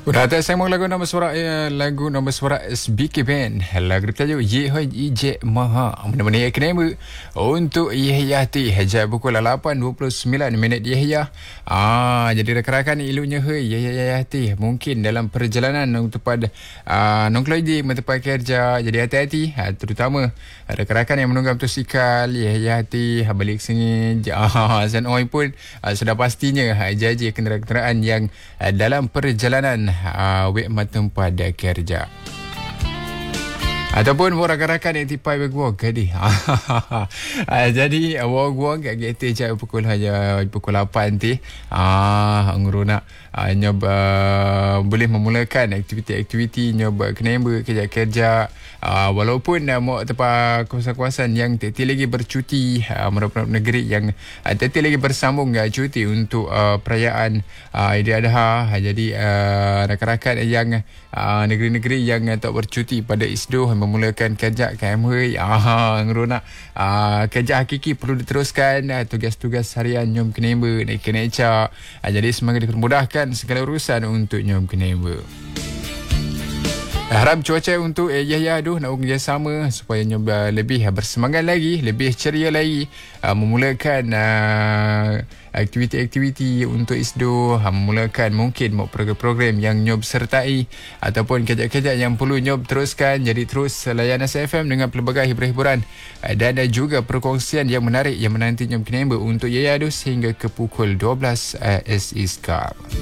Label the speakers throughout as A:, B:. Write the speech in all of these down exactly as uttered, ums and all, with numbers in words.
A: Udah atas saya mau lagu nombor suara eh, lagu nombor suara S B K Band. Lagu bertajuk Ye Hoi Ije Maha. Mana-mana ya kena untuk Yahya-Ti. Hajat pukul lapan dua puluh sembilan minit Yahya. Ah, jadi rakan-rakan ilunya hei Yahya-Ti. Mungkin dalam perjalanan untuk pada ah, nongkloidi tempat kerja. Jadi hati-hati, ha, terutama rakan-rakan yang menunggang motosikal Yahya-Ti balik sini. Ah, San Oi pun ah, sudah pastinya ha, jaji kenderaan-kenderaan yang ah, dalam perjalanan Uh, wek matem pada kerja ataupun buat rakan-rakan yang tipai berguang tadi. uh, jadi buang-buang kat G T je pukul hanya pukul lapan nanti. Ah, ngerunak uh, nyob uh, boleh memulakan aktiviti-aktiviti nyob kena kerja-kerja. Uh, walaupun uh, mau tempat kawasan-kawasan yang teti lagi bercuti, uh, merupakan negeri yang uh, teti lagi bersambung uh, cuti untuk uh, perayaan uh, Aidiladha. Uh, jadi uh, rakan-rakan yang uh, negeri-negeri yang uh, tak bercuti pada Isdo memulakan kerja K M H. Ah, ngerunak uh, kerja hakiki perlu diteruskan. Uh, tugas-tugas harian nyom kenemba naik keneca. Uh, jadi semoga dipermudahkan segala urusan untuk nyom kenemba. Harap cuaca untuk eh, Yahya aduh nak kerjasama supaya nyoba lebih bersemangat lagi, lebih ceria lagi uh, memulakan uh, aktiviti-aktiviti untuk Isdo, uh, memulakan mungkin mau program-program yang nyob sertai ataupun kerja-kerja yang perlu nyob teruskan. Jadi terus layan S F M dengan pelbagai hiburan uh, dan uh, juga perkongsian yang menarik yang menanti nyob kenemba untuk Yahya aduh sehingga ke pukul dua belas uh, S I S K A P.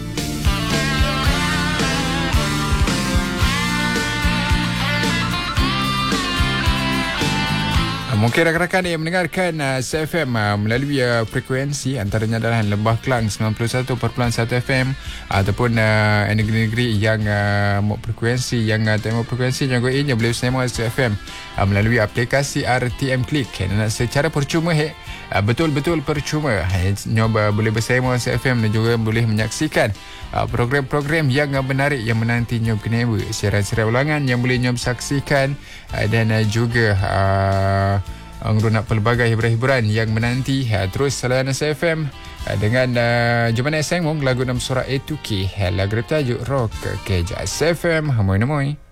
A: Mungkin rakan-rakan yang mendengarkan uh, S F M uh, melalui uh, frekuensi antaranya adalah Lembah Kelang sembilan puluh satu perpuluhan satu F M ataupun uh, negeri-negeri yang uh, mau frekuensi yang uh, tak mau frekuensi yang goin yang boleh bersama S F M uh, melalui aplikasi R T M Click dan secara percuma he, uh, betul-betul percuma he, nyoba boleh bersama S F M dan juga boleh menyaksikan uh, program-program yang uh, menarik yang menanti nyob kenewa, siaran-siaran ulangan yang boleh nyob saksikan uh, dan uh, juga uh, ngerunak pelbagai hiburan-hiburan yang menanti. Ha, terus layan S F M ha, dengan uh, Jumana Sengmong lagu enam suara A two K. Ha, lagu bertajuk Rock Keja S F M. Hamoy namoy.